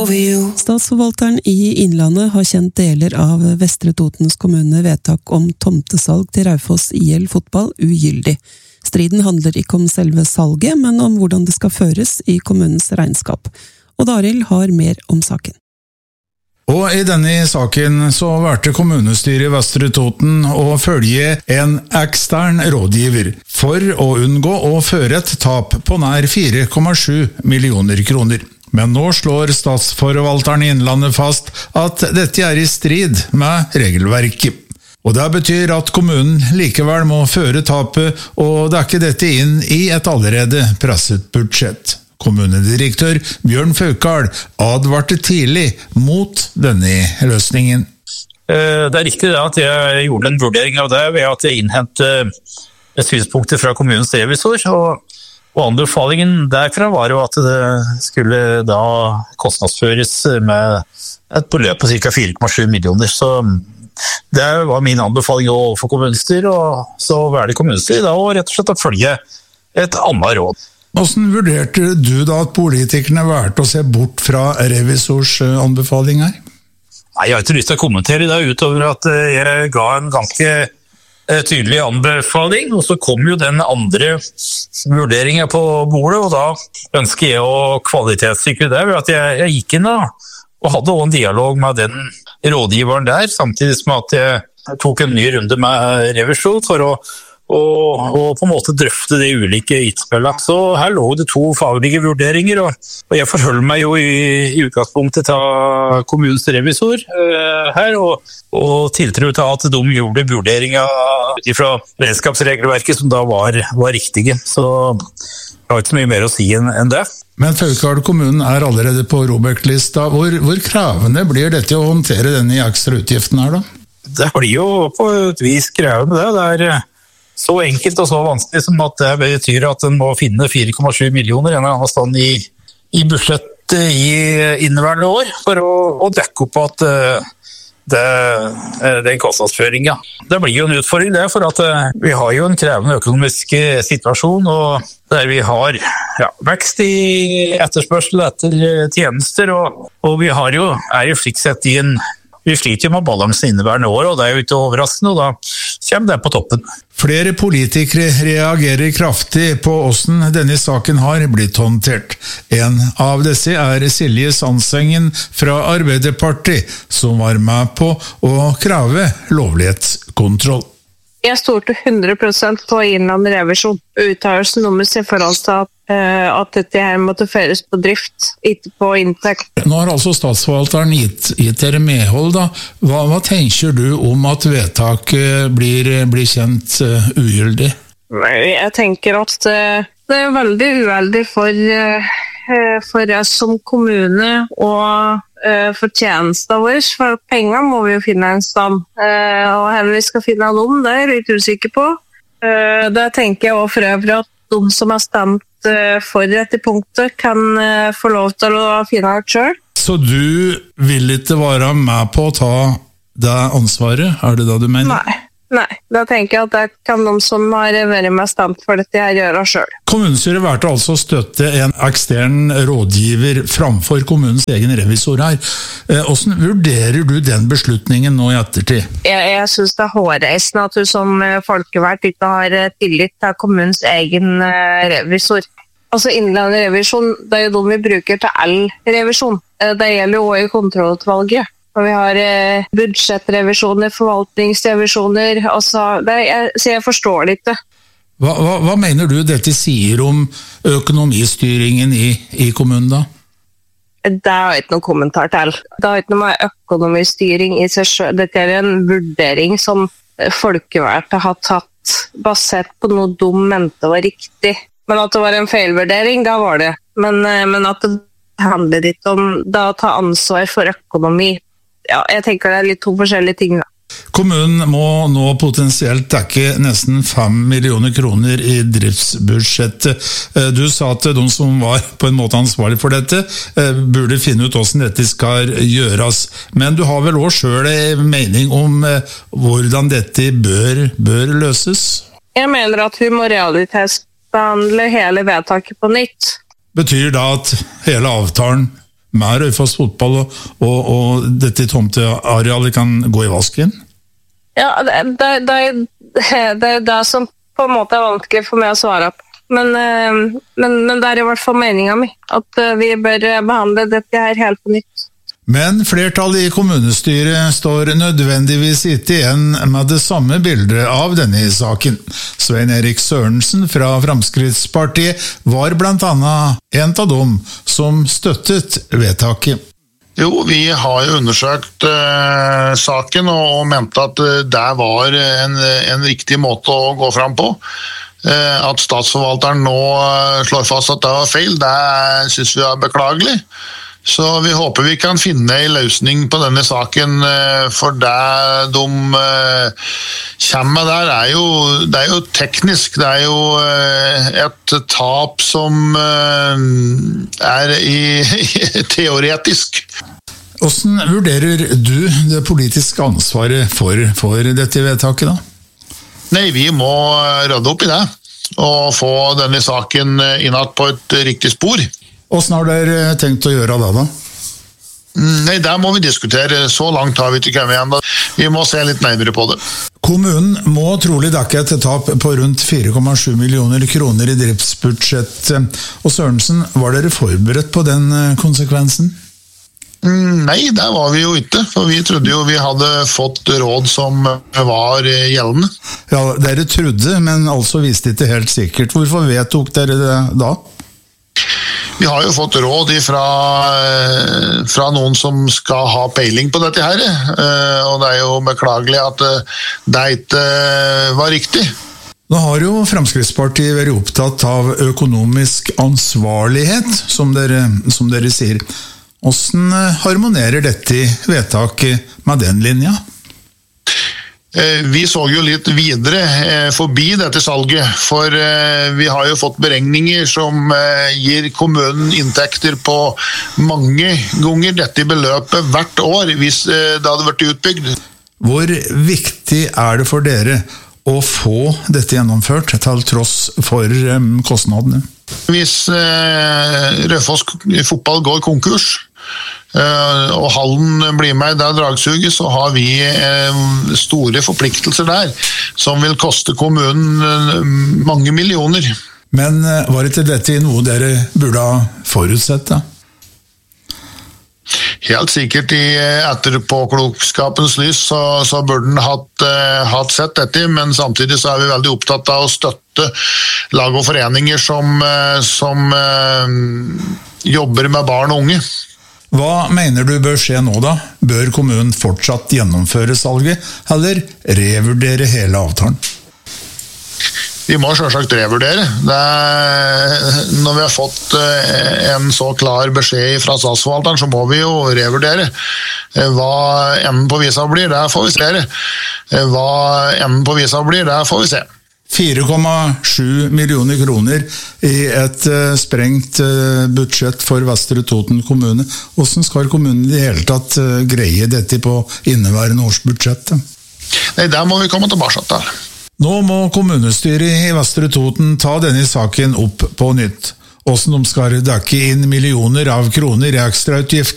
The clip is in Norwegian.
Statsforvalteren i Innlandet har kjent deler av Vestre Totens kommune vedtak om tomtesalg til Raufoss IL fotball ugyldig. Striden handler ikke om selve salget, men om hvordan det skal føres i kommunens regnskap. Og Daril har mer om saken. Og i denne saken så valgte kommunestyret i Vestre Toten å følge en ekstern rådgiver for å unngå å føre et tap på nær 4,7 millioner kroner. Men nå slår statsforvalteren i Innlandet fast at dette er i strid med regelverket. Og det betyr at kommunen likevel må føre tapet og dekke dette inn i et allerede presset budsjett. Kommunedirektør Bjørn Faukal advarte tidlig mot denne løsningen. Det er riktig at jeg gjorde en vurdering av det ved at jeg innhentet synspunkter fra kommunens revisor, og anbefalingen derfra var jo at det skulle da kostnadsføres med et beløp på ca. 4,7 millioner, så det var min anbefaling overfor kommunestyret, og så var det kommunestyret da, og rett og slett å følge et annet råd. Hvordan vurderte du da at politikerne valgte å se bort fra revisors anbefaling her? Nei, jeg har ikke lyst til å kommentere det utover at jeg ga en ganske tydelig anbefaling, og så kom jo den andre vurderingen på bordet, og da ønsker jeg å kvalitetssikre det ved at jeg gikk inn da, og hadde også en dialog med den rådgiveren der, samtidig som at jeg tok en ny runde med revisjon for å på en måte drøfte de ulike innspillene. Så her lå det to faglige vurderinger, og jeg forholder meg jo i utgangspunktet til kommunens revisor her, og tiltro til at de gjorde vurderinger fra beredskapsregelverket som da var riktige. Så jeg har ikke så mye mer å si enn det. Men Faukal kommunen er allerede på ROBEK-lista. Hvor krevende blir dette å håndtere denne ekstra utgiften her da? Det blir jo på et vis krevende det. Det er så enkelt og så vanskelig som at det betyr at en må finne 4,7 millioner en eller annen stand i budsjettet i inneværende år for å dekke opp at den kostnadsføringen. Det blir jo en utfordring det, for at vi har jo en krevende økonomisk situasjon, og der vi har vekst i etterspørsel etter tjenester, og vi er jo slik sett vi sliter jo med balansen inneværende år, og det er jo ikke overraskende, og da kommer det på toppen. Flere politikere reagerer kraftig på hvordan denne saken har blitt håndtert. En av disse er Silje Sandsengen fra Arbeiderpartiet, som var med på å kreve lovlighetskontroll. Jeg stolte 100% på Innlandet revisjon. Uttalelsen om i forhold til at dette her måtte føres på drift, ikke på inntekt. Nå har altså statsforvalteren gitt dere medhold da. Hva tenker du om at vedtaket blir kjent ugyldig? Jeg tenker at det er veldig uheldig for oss som kommune og for tjenester våre, for penger må vi jo finne en sted, og heller vi skal finne noen, det er jeg litt usikker på. Da tenker jeg også for øvrig at de som har stemt for dette punktet kan få lov til å finne ut selv. Så du vil ikke være med på å ta det ansvaret, er det da du mener? Nei, da tenker jeg at det kan de som har vært med stemt for dette her gjøre selv. Kommunestyret valgte altså å støtte en ekstern rådgiver framfor kommunens egen revisor her. Hvordan vurderer du den beslutningen nå i ettertid? Jeg synes det er hårreisende at du som folkevalgt ikke har tillit til kommunens egen revisor. Altså Innlandet revisjon, det er jo de vi bruker til all revisjon. Det gjelder jo også i kontrollutvalget. Og vi har budsjettrevisjoner, forvaltningsrevisjoner, så jeg forstår det ikke. Hva mener du dette sier om økonomistyringen i kommunen da? Det har jeg ikke noen kommentar til. Det har ikke noe med økonomistyring i seg selv. Dette er en vurdering som folkevalgte har tatt basert på noe de mente var riktig. Men at det var en feilvurdering, da var det. Men at det handler ikke om da å ta ansvar for økonomi. Ja, jeg tenker det er litt to forskjellige ting da. Kommunen må nå potensielt dekke nesten 5 millioner kroner i driftsbudsjettet. Du sa at de som var på en måte ansvarlig for dette burde finne ut hvordan dette skal gjøres. Men du har vel også selv en mening om hvordan dette bør løses? Jeg mener at vi må realitetsbehandle hele vedtaket på nytt. Betyr det at hele avtalen med Raufoss fotball og dette tomtearealet kan gå i vasken? Ja, det er det som på en måte er vanskelig for meg å svare på. Men det er i hvert fall meningen min, at vi bør behandle dette her helt på nytt. Men flertallet i kommunestyret står nødvendigvis ikke igjen med det samme bildet av denne saken. Svein Erik Sørensen fra Fremskrittspartiet var blant annet en av dem som støttet vedtaket. Jo, vi har jo undersøkt saken og mente at det var en riktig måte å gå fram på. At statsforvalteren nå slår fast at det var feil, det synes vi er beklagelig. Så vi håper vi kan finne en løsning på denne saken, for det de kommer der det er jo teknisk, det er jo et tap som er teoretisk. Hvordan vurderer du det politiske ansvaret for dette vedtaket da? Nei, vi må rydde opp i det, og få denne saken innad på et riktig spor. Hvordan har dere tenkt å gjøre det da? Nei, der må vi diskutere. Så langt har vi ikke kommet igjen. Vi må se litt nærmere på det. Kommunen må trolig dekke et tap på rundt 4,7 millioner kroner i driftsbudsjett. Og Sørensen, var dere forberedt på den konsekvensen? Nei, der var vi jo ikke, for vi trodde jo vi hadde fått råd som var gjeldende. Ja, dere trodde, men altså visste ikke helt sikkert. Hvorfor vedtok dere det da? Vi har jo fått råd fra noen som skal ha peiling på dette her, og det er jo beklagelig at det ikke var riktig. Nå har jo Fremskrittspartiet vært opptatt av økonomisk ansvarlighet, som dere sier. Hvordan harmonerer dette vedtaket med den linja? Vi så jo litt videre forbi dette salget, for vi har jo fått beregninger som gir kommunen inntekter på mange ganger dette beløpet hvert år hvis det hadde vært utbygd. Hvor viktig er det for dere å få dette gjennomført til tross for kostnadene? Hvis Raufoss fotball går konkurs, og hallen blir med i det dragsuget, så har vi store forpliktelser der, som vil koste kommunen mange millioner. Men var ikke dette noe dere burde ha forutsett da? Helt sikkert i etterpåklokskapens lys så burde den hatt sett dette, men samtidig så er vi veldig opptatt av å støtte lag og foreninger som jobber med barn og unge. Hva mener du bør skje nå da? Bør kommunen fortsatt gjennomføre salget, eller revurdere hele avtalen? Vi må selvsagt revurdere. Når vi har fått en så klar beskjed fra statsforvalteren, så må vi jo revurdere. Hva enden på visa blir, det får vi se. Hva enden på visa blir, det får vi se. 4,7 millioner kroner i et sprengt budsjett for Vestre Toten kommune. Hvordan skal kommunen i det hele tatt greie dette på inneværende årsbudsjett? Nei, der må vi komme tilbake til. Nå må kommunestyret i Vestre Toten ta denne saken opp på nytt. Hvordan de skal dekke inn millioner av kroner i ekstrautgifter